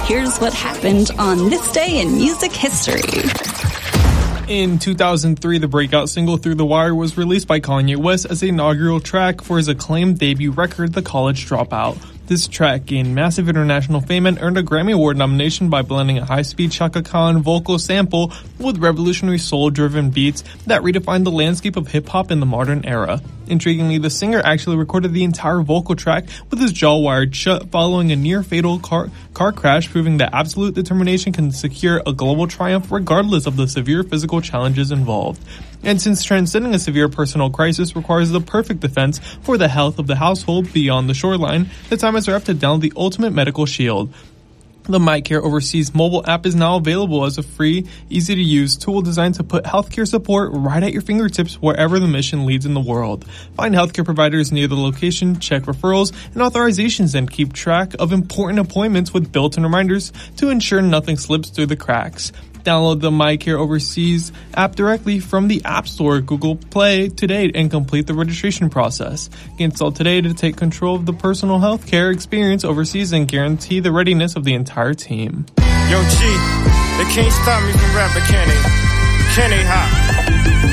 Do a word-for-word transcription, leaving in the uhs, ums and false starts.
Here's what happened on this day in music history. In two thousand three, the breakout single Through the Wire was released by Kanye West as the inaugural track for his acclaimed debut record, The College Dropout. This track gained massive international fame and earned a Grammy Award nomination by blending a high-speed Chaka Khan vocal sample with revolutionary soul-driven beats that redefined the landscape of hip-hop in the modern era. Intriguingly, the singer actually recorded the entire vocal track with his jaw wired shut following a near-fatal car, car crash, proving that absolute determination can secure a global triumph regardless of the severe physical challenges involved. And since transcending a severe personal crisis requires the perfect defense for the health of the household beyond the shoreline, the time has arrived to download the ultimate medical shield. The MyCare Overseas mobile app is now available as a free, easy-to-use tool designed to put healthcare support right at your fingertips wherever the mission leads in the world. Find healthcare providers near the location, check referrals and authorizations, and keep track of important appointments with built-in reminders to ensure nothing slips through the cracks. Download the MyCare Overseas app directly from the App Store or Google Play today and complete the registration process. Install today to take control of the personal health care experience overseas and guarantee the readiness of the entire team. Yo, G, they can't stop me from rapping, can they? Can they, ha?